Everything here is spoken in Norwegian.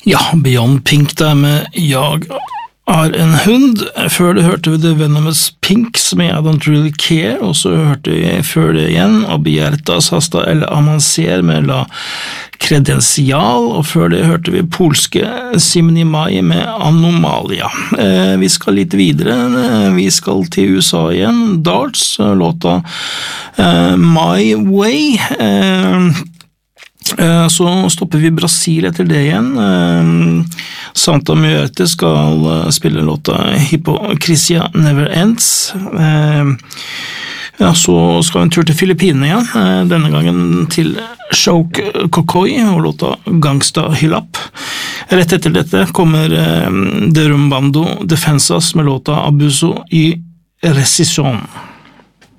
Ja, Beyond Pink der med Jeg har en hund. Før det hørte vi The Venomous Pinks med I Don't Really Care, og så hørte vi før det igjen Abiertas hasta el amancer med La Credencial, og før det hørte vi polske Simni Mai med Anomalia. Vi skal litt videre, vi skal til USA igjen, Darts, låta My Way. Så stopper vi Brasil etter det igjen. Santa Muerte skal spille låta Hypocrisia Never Ends. Ja, så skal vi en tur til Filippinene igjen, denne gangen til Shoke Kokoi og låta Gangsta Hillap. Rett etter dette kommer Derumbando Defensas med låta Abuso y Rescission.